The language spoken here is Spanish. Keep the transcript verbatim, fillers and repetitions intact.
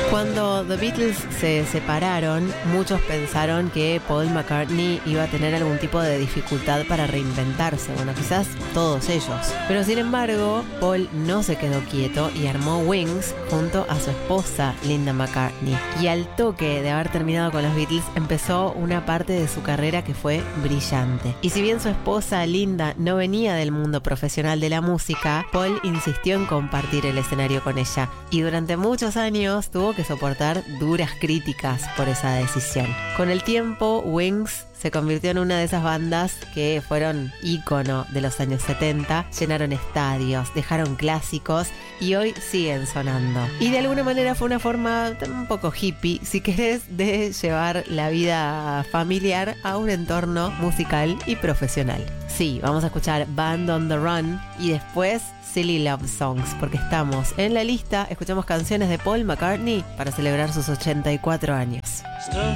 Cuando The Beatles se separaron, muchos pensaron que Paul McCartney iba a tener algún tipo de dificultad para reinventarse, bueno, quizás todos ellos. Pero sin embargo, Paul no se quedó quieto y armó Wings junto a su esposa Linda McCartney. Y al toque de haber terminado con los Beatles, empezó una parte de su carrera que fue brillante. Y si bien su esposa Linda no venía del mundo profesional de la música, Paul insistió en compartir el escenario con ella. Y durante muchos años tuvo que soportar duras críticas por esa decisión. Con el tiempo, Wings se convirtió en una de esas bandas que fueron ícono de los años setenta, llenaron estadios, dejaron clásicos y hoy siguen sonando. Y de alguna manera fue una forma un poco hippie, si querés, de llevar la vida familiar a un entorno musical y profesional. Sí, vamos a escuchar Band on the Run y después Silly Love Songs, porque estamos en la lista, escuchamos canciones de Paul McCartney para celebrar sus ochenta y cuatro años. Stuck